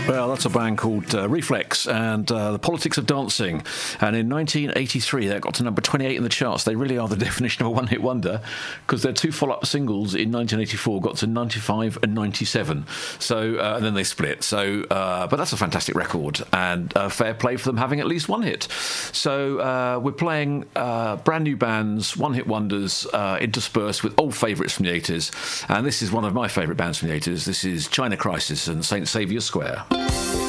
Well, that's a band called Reflex and The Politics of Dancing. And in 1983, that got to number 28 in the charts. They really are the definition of a one-hit wonder, because their two follow-up singles in 1984 got to 95 and 97. So, and then they split. So, but that's a fantastic record, and fair play for them having at least one hit. So we're playing brand new bands, one-hit wonders, interspersed with old favourites from the 80s. And this is one of my favourite bands from the 80s. This is China Crisis and St. Saviour's Square.